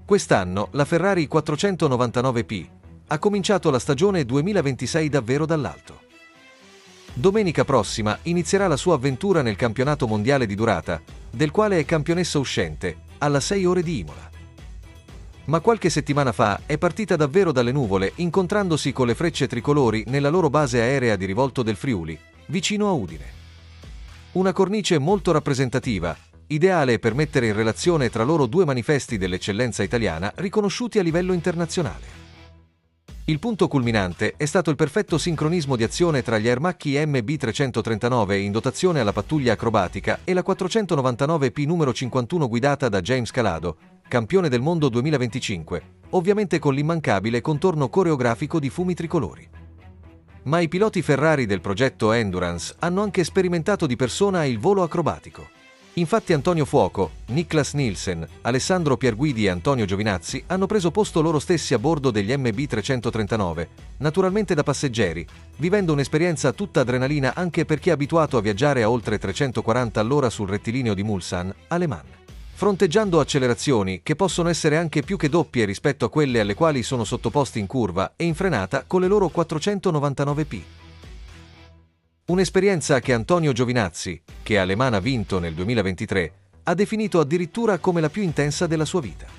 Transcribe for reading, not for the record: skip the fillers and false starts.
Quest'anno la Ferrari 499P ha cominciato la stagione 2026 davvero dall'alto. Domenica prossima inizierà la sua avventura nel campionato mondiale di durata, del quale è campionessa uscente, alla 6 ore di Imola. Ma qualche settimana fa è partita davvero dalle nuvole, incontrandosi con le Frecce tricolori nella loro base aerea di Rivolto del Friuli, vicino a Udine. Una cornice molto rappresentativa, ideale per mettere in relazione tra loro due manifesti dell'eccellenza italiana riconosciuti a livello internazionale. Il punto culminante è stato il perfetto sincronismo di azione tra gli Aermacchi MB339 in dotazione alla pattuglia acrobatica e la 499P numero 51 guidata da James Calado, campione del mondo 2025, ovviamente con l'immancabile contorno coreografico di fumi tricolori. Ma i piloti Ferrari del progetto Endurance hanno anche sperimentato di persona il volo acrobatico. Infatti Antonio Fuoco, Niklas Nielsen, Alessandro Pierguidi e Antonio Giovinazzi hanno preso posto loro stessi a bordo degli MB339, naturalmente da passeggeri, vivendo un'esperienza tutta adrenalina anche per chi è abituato a viaggiare a oltre 340 all'ora sul rettilineo di Mulsanne, a Le Mans, fronteggiando accelerazioni che possono essere anche più che doppie rispetto a quelle alle quali sono sottoposti in curva e in frenata con le loro 499P. Un'esperienza che Antonio Giovinazzi, che a Le Mans ha vinto nel 2023, ha definito addirittura come la più intensa della sua vita.